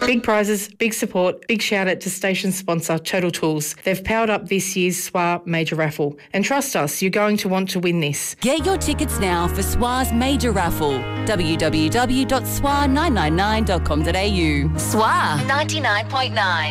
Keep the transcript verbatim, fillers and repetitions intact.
Big prizes, big support, big shout out to station sponsor Total Tools. They've powered up this year's S W A Major Raffle. And trust us, you're going to want to win this. Get your tickets now for S W A's Major Raffle. w w w dot s w a nine nine nine dot com dot a u. S W A ninety-nine point nine.